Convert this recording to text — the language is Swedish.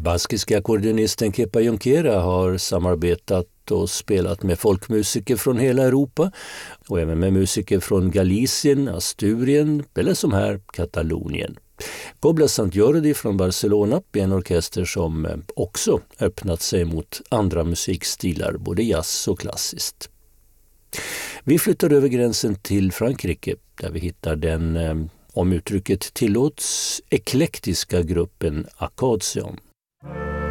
Baskiska ackordionisten Kepa Junquera har samarbetat och spelat med folkmusiker från hela Europa och även med musiker från Galicien, Asturien eller som här Katalonien. Cobla Sant Jordi från Barcelona är en orkester som också öppnat sig mot andra musikstilar, både jazz och klassiskt. Vi flyttar över gränsen till Frankrike där vi hittar den, om uttrycket tillåts, eklektiska gruppen Accordion.